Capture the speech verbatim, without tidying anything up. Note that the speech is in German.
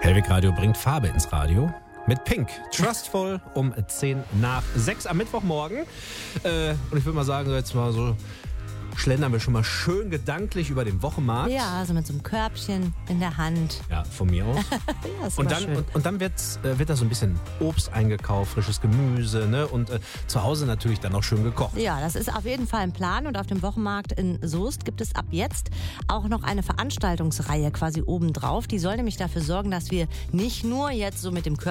Hellwig Radio bringt Farbe ins Radio. Mit Pink, Trustful um zehn nach sechs am Mittwochmorgen. Äh, und ich würde mal sagen, jetzt mal so schlendern wir schon mal schön gedanklich über den Wochenmarkt. Ja, also mit so einem Körbchen in der Hand. Ja, von mir aus. Ja, ist Und immer dann, schön. und, und dann wird's, äh, wird da so ein bisschen Obst eingekauft, frisches Gemüse, ne? Und äh, zu Hause natürlich dann auch schön gekocht. Ja, das ist auf jeden Fall ein Plan. Und auf dem Wochenmarkt in Soest gibt es ab jetzt auch noch eine Veranstaltungsreihe quasi obendrauf. Die soll nämlich dafür sorgen, dass wir nicht nur jetzt so mit dem Körbchen